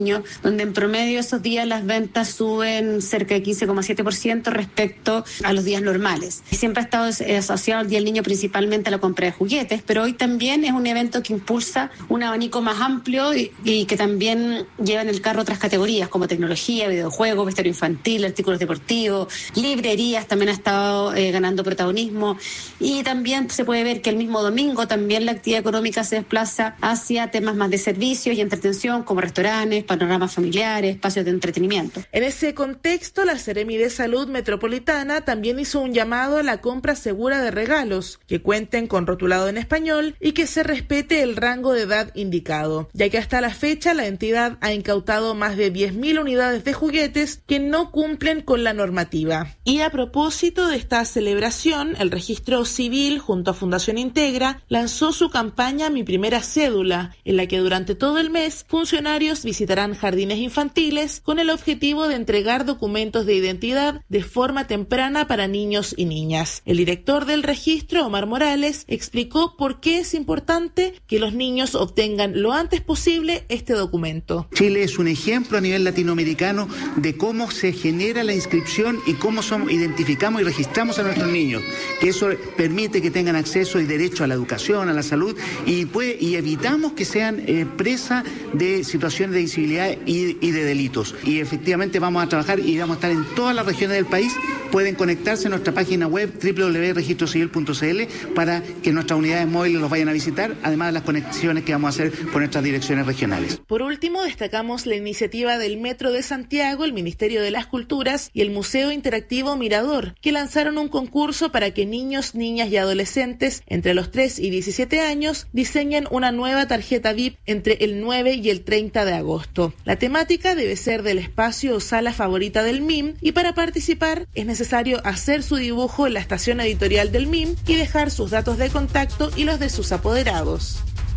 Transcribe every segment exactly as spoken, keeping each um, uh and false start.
donde en promedio esos días las ventas suben cerca de quince coma siete por ciento respecto a los días normales. Siempre ha estado asociado al Día del Niño principalmente a la compra de juguetes, pero hoy también es un evento que impulsa un abanico más amplio y, y que también lleva en el carro otras categorías como tecnología, videojuegos, vestuario infantil, artículos deportivos, librerías también ha estado eh, ganando protagonismo, y también se puede ver que el mismo domingo también la actividad económica se desplaza hacia temas más de servicios y entretención como restaurantes, panoramas familiares, espacios de entretenimiento. En ese contexto, la Seremi de Salud Metropolitana también hizo un llamado a la compra segura de regalos, que cuenten con rotulado en español y que se respete el rango de edad indicado, ya que hasta la fecha la entidad ha incautado más de diez mil unidades de juguetes que no cumplen con la normativa. Y a propósito de esta celebración, el Registro Civil, junto a Fundación Integra, lanzó su campaña Mi Primera Cédula, en la que durante todo el mes funcionarios visitarán jardines infantiles con el objetivo de entregar documentos de identidad de forma temprana para niños y niñas. El director del registro, Omar Morales, explicó por qué es importante que los niños obtengan lo antes posible este documento. Chile es un ejemplo a nivel latinoamericano de cómo se genera la inscripción y cómo somos, identificamos y registramos a nuestros niños, que eso permite que tengan acceso y derecho a la educación, a la salud, y, puede, y evitamos que sean eh, presa de situaciones de invisibilidad Y, y de delitos. Y efectivamente vamos a trabajar y vamos a estar en todas las regiones del país. Pueden conectarse a nuestra página web doble u doble u doble u punto registro civil punto c l para que nuestras unidades móviles los vayan a visitar, además de las conexiones que vamos a hacer con nuestras direcciones regionales. Por último, destacamos la iniciativa del Metro de Santiago, el Ministerio de las Culturas y el Museo Interactivo Mirador, que lanzaron un concurso para que niños, niñas y adolescentes entre los tres y diecisiete años diseñen una nueva tarjeta V I P entre el nueve y el treinta de agosto. La temática debe ser del espacio o sala favorita del M I M, y para participar es necesario hacer su dibujo en la estación editorial del M I M y dejar sus datos de contacto y los de sus apoderados.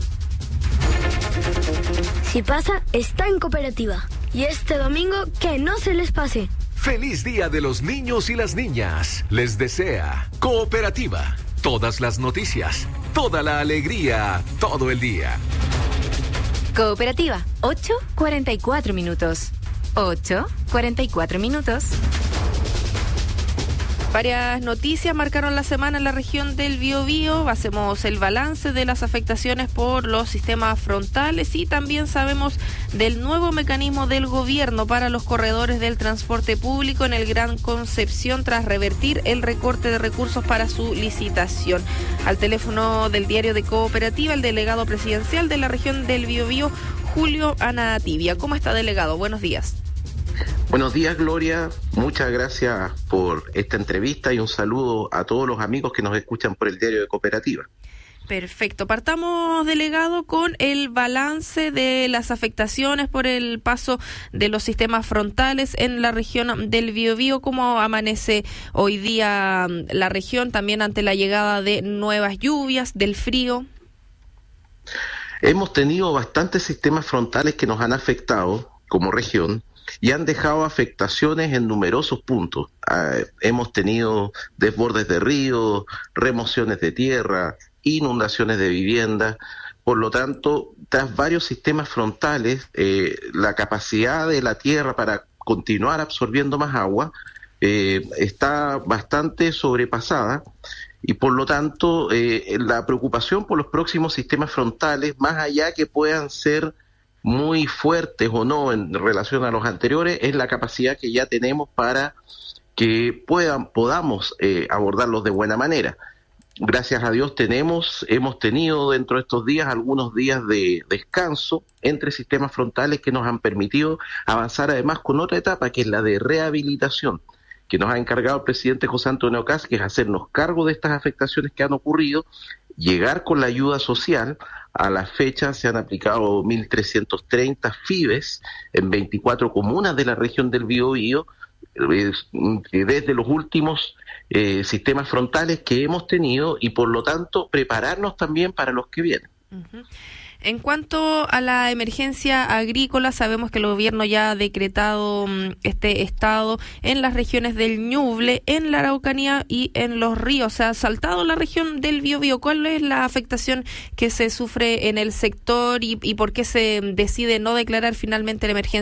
Si pasa, está en Cooperativa. Y este domingo, que no se les pase. ¡Feliz Día de los Niños y las Niñas! Les desea Cooperativa. Todas las noticias, toda la alegría, todo el día. Cooperativa, ocho cuarenta y cuatro minutos. ocho cuarenta y cuatro minutos. Varias noticias marcaron la semana en la región del Biobío. Hacemos el balance de las afectaciones por los sistemas frontales y también sabemos del nuevo mecanismo del gobierno para los corredores del transporte público en el Gran Concepción tras revertir el recorte de recursos para su licitación. Al teléfono del diario de Cooperativa, el delegado presidencial de la región del Biobío, Julio Anatibia. ¿Cómo está, delegado? Buenos días. Buenos días, Gloria. Muchas gracias por esta entrevista y un saludo a todos los amigos que nos escuchan por el diario de Cooperativa. Perfecto. Partamos, delegado, con el balance de las afectaciones por el paso de los sistemas frontales en la región del Biobío. ¿Cómo amanece hoy día la región también ante la llegada de nuevas lluvias, del frío? Hemos tenido bastantes sistemas frontales que nos han afectado como región y han dejado afectaciones en numerosos puntos. Eh, hemos tenido desbordes de ríos, remociones de tierra, inundaciones de vivienda. Por lo tanto, tras varios sistemas frontales, eh, la capacidad de la tierra para continuar absorbiendo más agua eh, está bastante sobrepasada, y por lo tanto eh, la preocupación por los próximos sistemas frontales, más allá que puedan ser muy fuertes o no en relación a los anteriores, es la capacidad que ya tenemos para que puedan podamos eh, abordarlos de buena manera. Gracias a Dios tenemos, hemos tenido dentro de estos días algunos días de descanso entre sistemas frontales que nos han permitido avanzar además con otra etapa, que es la de rehabilitación, que nos ha encargado el presidente José Antonio Kast, que es hacernos cargo de estas afectaciones que han ocurrido, llegar con la ayuda social. A la fecha se han aplicado mil trescientos treinta F I B E S en veinticuatro comunas de la región del Biobío, desde los últimos eh, sistemas frontales que hemos tenido, y por lo tanto prepararnos también para los que vienen. Uh-huh. En cuanto a la emergencia agrícola, sabemos que el gobierno ya ha decretado este estado en las regiones del Ñuble, en la Araucanía y en los ríos. Se ha saltado la región del Biobío. ¿Cuál es la afectación que se sufre en el sector y, y por qué se decide no declarar finalmente la emergencia